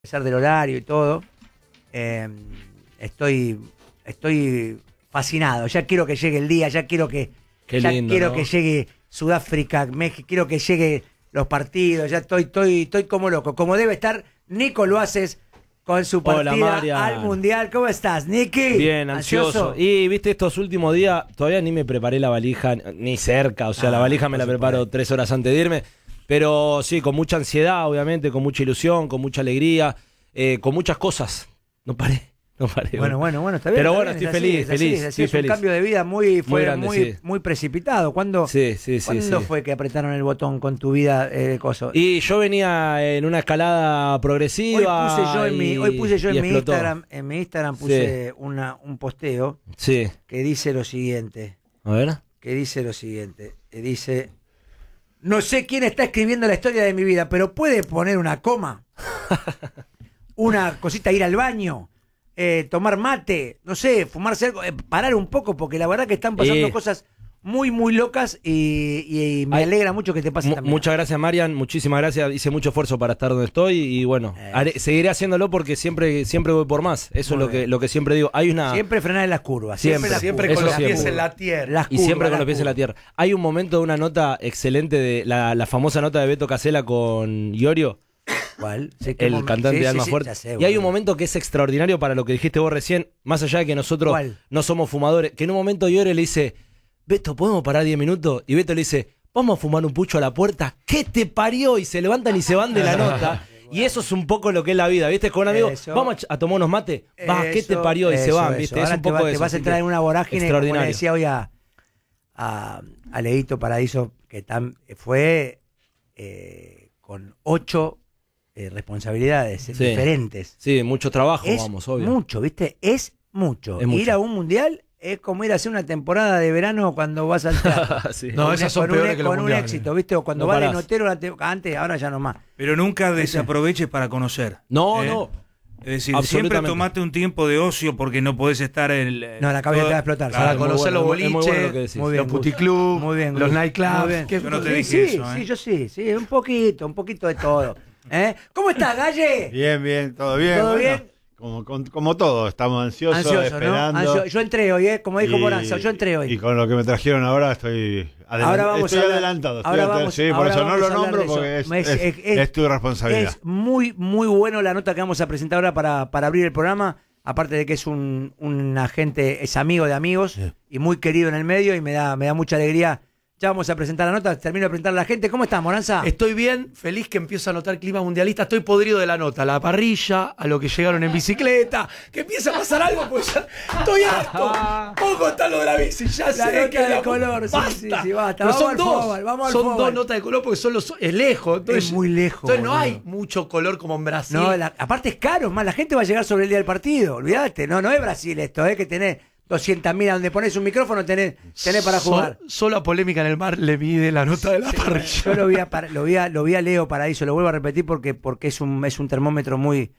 A pesar del horario y todo, estoy fascinado. Ya quiero que llegue el día, ya quiero que quiero que llegue Sudáfrica, México, quiero que llegue los partidos. Ya estoy como loco. Como debe estar Nico Loaces con su partida al Mundial. ¿Cómo estás, Niki? Bien, ansioso. Y viste, estos últimos días todavía ni me preparé la valija, ni cerca. O sea, la valija me la preparo 3 horas antes de irme. Pero sí, con mucha ansiedad, obviamente, con mucha ilusión, con mucha alegría, con muchas cosas. No paré. Bueno, está bien. Pero bueno, estoy feliz. Es un cambio de vida muy precipitado. ¿Cuándo fue que apretaron el botón con tu vida de coso? Y yo venía en una escalada progresiva. Hoy puse yo en mi Instagram puse un posteo que dice lo siguiente. A ver. Dice: no sé quién está escribiendo la historia de mi vida, pero puede poner una coma, una cosita, ir al baño, tomar mate, no sé, fumarse algo, parar un poco, porque la verdad que están pasando cosas muy locas y me alegra mucho que te pase también. Muchas gracias, Marian, muchísimas gracias. Hice mucho esfuerzo para estar donde estoy y bueno, seguiré haciéndolo porque siempre voy por más. Eso es lo que siempre digo. Siempre frenar en las curvas. Siempre con los pies en la tierra. Y siempre con los pies en la tierra. Hay un momento de una nota excelente, de la famosa nota de Beto Casella con Iorio. ¿Cuál? El cantante de Alma Fuerte. Y hay un momento que es extraordinario para lo que dijiste vos recién, más allá de que nosotros no somos fumadores, que en un momento Iorio le dice: Beto, ¿podemos parar 10 minutos? Y Beto le dice: vamos a fumar un pucho a la puerta. ¿Qué te parió? Y se levantan y se van de la nota. Y eso es un poco lo que es la vida, ¿viste? Con un amigo, vamos a tomar unos mates. ¿Qué te parió? Y se van, ¿viste? Ahora es un poco te vas a entrar en una vorágine, como le decía hoy a Leito Paradiso, que fue con 8 responsabilidades diferentes. Sí, mucho trabajo, obvio. Mucho, ¿viste? Es mucho. Ir a un mundial es como ir a hacer una temporada de verano cuando vas al teatro. No, esas son peores que los mundiales. Con un éxito, ¿viste? O cuando vas de notero antes, ahora ya no más. Pero nunca desaproveches para conocer. No. Es decir, siempre tomate un tiempo de ocio porque no podés estar en... No, la cabeza te va a explotar. Para conocer los boliches, los puticlubs, los nightclubs. Yo no te dije eso, Sí, yo sí, un poquito de todo. ¿Cómo estás, Galle? Bien, todo bien. ¿Todo bien? Como todo, estamos ansiosos, esperando. ¿no? Yo entré hoy, como dijo Moranza, yo entré hoy. Y con lo que me trajeron ahora estoy adelantado. Por eso no lo nombro porque es tu responsabilidad. Es muy bueno la nota que vamos a presentar ahora para abrir el programa. Aparte de que es un agente, es amigo de amigos y muy querido en el medio y me da mucha alegría. Ya vamos a presentar la nota, termino de presentar a la gente. ¿Cómo estás, Moranza? Estoy bien, feliz que empiezo a notar clima mundialista. Estoy podrido de la nota, la parrilla, a lo que llegaron en bicicleta, que empieza a pasar algo, pues ya estoy harto. Poco está lo de la bici, ya sé nota que de color. Basta. Sí, basta. Pero Vamos al son 2 notas de color porque es lejos. Entonces, es muy lejos. Entonces no hay mucho color como en Brasil. No, aparte es caro, más la gente va a llegar sobre el día del partido. Olvídate, no es Brasil esto, que tenés 200.000 donde pones un micrófono tenés para jugar. Solo a Polémica en el Mar le mide la nota de la parrilla. Yo lo vi a Leo Paradiso, lo vuelvo a repetir porque es un termómetro muy...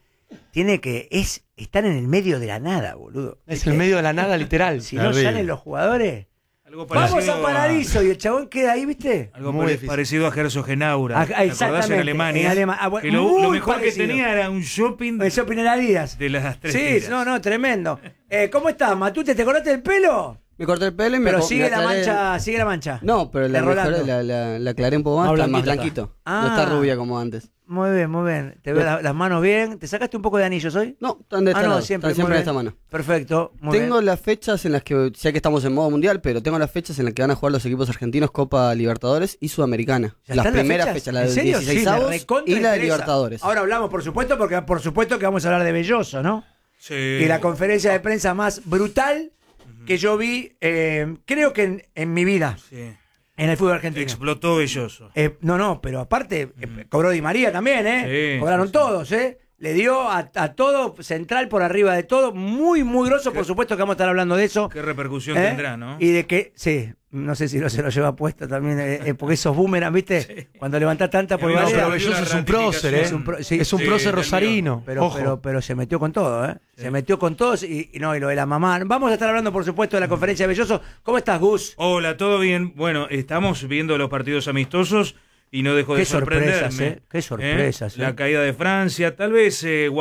Están en el medio de la nada, boludo. Es el medio de la nada, literal. Si no salen los jugadores... Vamos a Paradiso y el chabón queda ahí, ¿viste? Algo muy parecido a Herzogenaurach. Exactamente, en Alemania. Que lo mejor parecido. Que tenía era un shopping. El shopping en Adidas. De las 3 tiras. No, tremendo. ¿Cómo estás, Matute? ¿Te cortaste el pelo? Me corté el pelo y pero sigue la mancha. No, pero la aclaré un poco más, está más blanquito. No está rubia como antes. Muy bien. Te veo las manos bien. ¿Te sacaste un poco de anillos hoy? No, están de siempre en esta mano. Perfecto. Tengo las fechas en las que, sé que estamos en modo mundial, pero tengo las fechas en las que van a jugar los equipos argentinos Copa Libertadores y Sudamericana. Las primeras fechas, la de 16avos y la de Libertadores. Ahora hablamos, por supuesto, porque por supuesto que vamos a hablar de Belloso, ¿no? Sí. Y la conferencia de prensa más brutal que yo vi, creo que en mi vida. Sí. En el fútbol argentino. Explotó Belloso. No, pero aparte, cobró Di María también, Sí, cobraron todos, Le dio a todo, central por arriba de todo, muy grosso, por supuesto que vamos a estar hablando de eso. ¿Qué repercusión tendrá, no? Y de que, no sé si no se lo lleva puesto también, porque esos boomerang, ¿viste? Sí. Cuando levantás tanta por pero Belloso es un prócer, es un prócer rosarino. Pero se metió con todo, Se metió con todos y lo de la mamá. Vamos a estar hablando, por supuesto, de la conferencia de Belloso. ¿Cómo estás, Gus? Hola, ¿todo bien? Bueno, estamos viendo los partidos amistosos y no dejó de sorprenderme. Qué sorpresas, La caída de Francia, tal vez